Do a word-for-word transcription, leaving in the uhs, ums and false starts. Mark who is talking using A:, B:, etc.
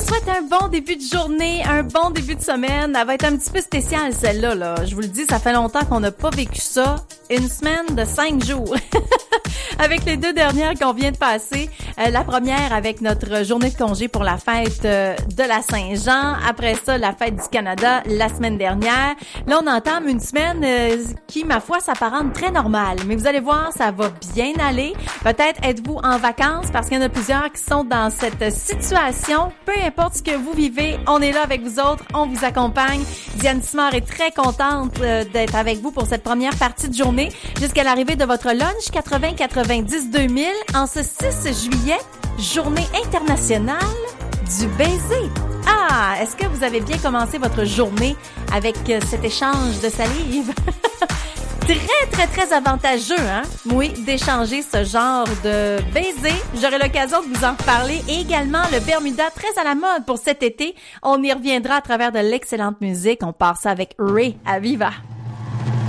A: souhaite un bon début de journée, un bon début de semaine. Elle va être un petit peu spéciale, celle-là, là. Je vous le dis, ça fait longtemps qu'on n'a pas vécu ça. Une semaine de cinq jours. Avec les deux dernières qu'on vient de passer. Euh, la première avec notre journée de congé pour la fête euh, de la Saint-Jean. Après ça, la fête du Canada la semaine dernière. Là, on entame une semaine euh, qui, ma foi, s'apparente très normale. Mais vous allez voir, ça va bien aller. Peut-être êtes-vous en vacances parce qu'il y en a plusieurs qui sont dans cette situation. Peu importe ce que vous vivez, on est là avec vous autres. On vous accompagne. Diane Simard est très contente euh, d'être avec vous pour cette première partie de journée jusqu'à l'arrivée de votre lunch quatre-vingts quatre-vingt-dix deux mille en ce six juillet, journée internationale du baiser. Ah, est-ce que vous avez bien commencé votre journée avec euh, cet échange de salive? Très, très, très avantageux, hein? Oui, d'échanger ce genre de baiser. J'aurai l'occasion de vous en reparler. Et également, le Bermuda, très à la mode pour cet été. On y reviendra à travers de l'excellente musique. On part ça avec Ray à Viva.